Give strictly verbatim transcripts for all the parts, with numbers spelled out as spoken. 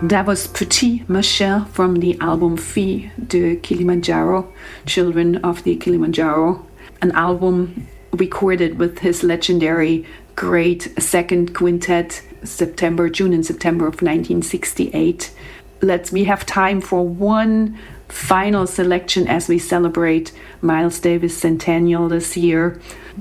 That was Petit Michel from the album Filles de Kilimanjaro, Children of the Kilimanjaro, an album recorded with his legendary great second quintet, September, June and September of nineteen sixty-eight. Let's, we have time for one final selection as we celebrate Miles Davis centennial this year.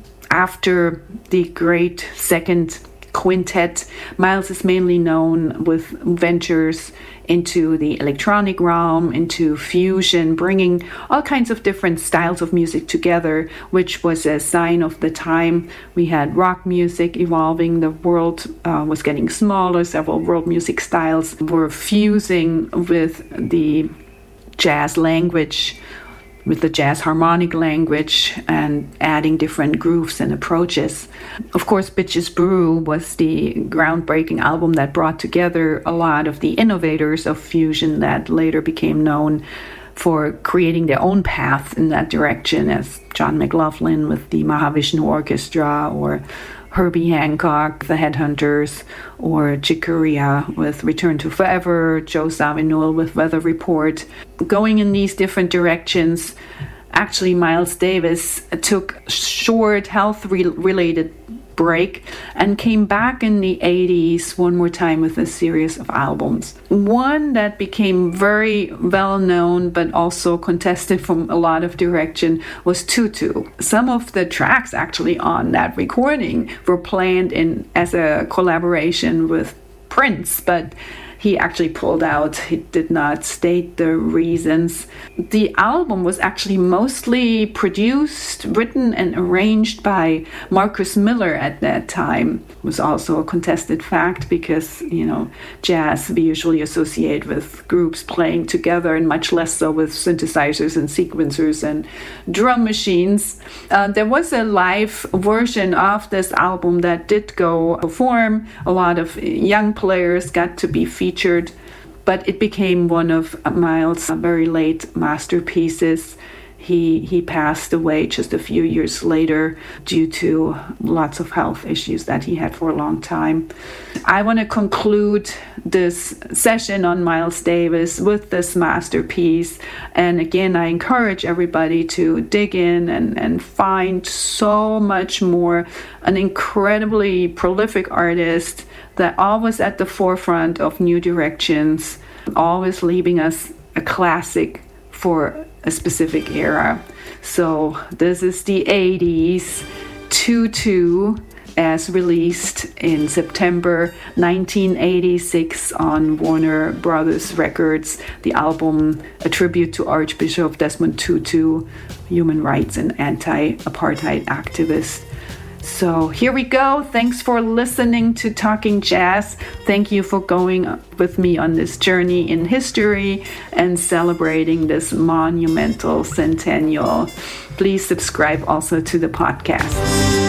After the great second quintet, Miles is mainly known with ventures into the electronic realm, into fusion, bringing all kinds of different styles of music together, which was a sign of the time. We had rock music evolving, the world uh, was getting smaller, several world music styles were fusing with the jazz language, with the jazz harmonic language, and adding different grooves and approaches. Of course, Bitches Brew was the groundbreaking album that brought together a lot of the innovators of fusion that later became known for creating their own path in that direction, as John McLaughlin with the Mahavishnu Orchestra, or Herbie Hancock, the Headhunters, or Chick Corea with Return to Forever, Joe Zawinul with Weather Report. Going in these different directions, actually Miles Davis took short health-related break and came back in the eighties one more time with a series of albums. One that became very well known but also contested from a lot of direction was Tutu. Some of the tracks actually on that recording were planned in as a collaboration with Prince, but he actually pulled out. He did not state the reasons. The album was actually mostly produced, written, and arranged by Marcus Miller at that time. It was also a contested fact because, you know, jazz we usually associate with groups playing together, and much less so with synthesizers and sequencers and drum machines. Uh, there was a live version of this album that did go perform. A lot of young players got to be featured. Featured, but it became one of Miles' very late masterpieces. He he passed away just a few years later due to lots of health issues that he had for a long time. I want to conclude this session on Miles Davis with this masterpiece. And again, I encourage everybody to dig in and, and find so much more. An incredibly prolific artist that always at the forefront of new directions, always leaving us a classic for a specific era. So this is the eighties, Tutu, as released in September nineteen eighty-six on Warner Brothers Records. The album, a tribute to Archbishop Desmond Tutu, human rights and anti-apartheid activist. So here we go. Thanks for listening to Talking Jazz. Thank you for going with me on this journey in history and celebrating this monumental centennial. Please subscribe also to the podcast.